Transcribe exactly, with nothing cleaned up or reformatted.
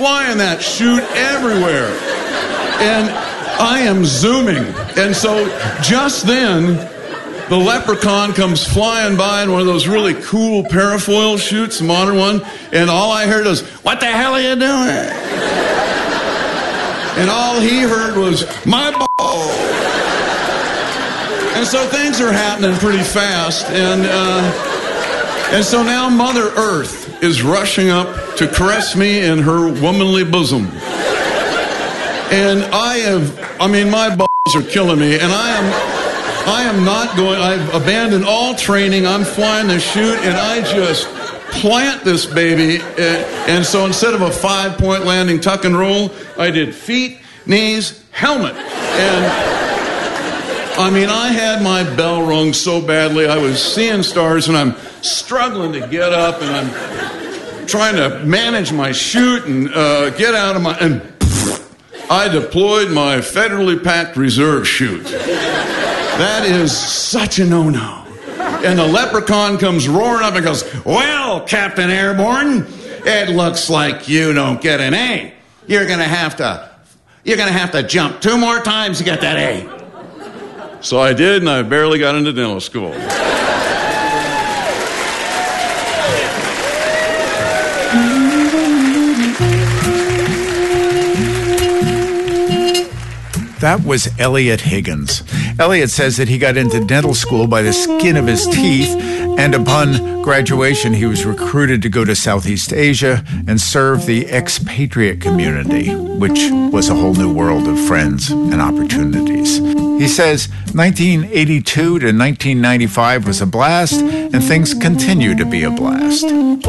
flying that chute everywhere. And I am zooming. And so just then, the leprechaun comes flying by in one of those really cool parafoil chutes, modern one, and all I heard was, "What the hell are you doing?" And all he heard was, "My ball." And so things are happening pretty fast, and uh, and so now Mother Earth is rushing up to caress me in her womanly bosom. And I have, I mean, my balls are killing me, and I am... I am not going, I've abandoned all training, I'm flying the chute, and I just plant this baby, uh, and so instead of a five-point landing tuck and roll, I did feet, knees, helmet. And, I mean, I had my bell rung so badly, I was seeing stars, and I'm struggling to get up, and I'm trying to manage my chute and uh, get out of my, and I deployed my federally packed reserve chute. That is such a no-no. And the leprechaun comes roaring up and goes, "Well, Captain Airborne, it looks like you don't get an A. You're gonna have to, you're gonna have to jump two more times to get that A." So I did, and I barely got into dental school. That was Elliot Higgins. Elliot says that he got into dental school by the skin of his teeth, and upon graduation, he was recruited to go to Southeast Asia and serve the expatriate community, which was a whole new world of friends and opportunities. He says nineteen eighty-two to nineteen ninety-five was a blast, and things continue to be a blast.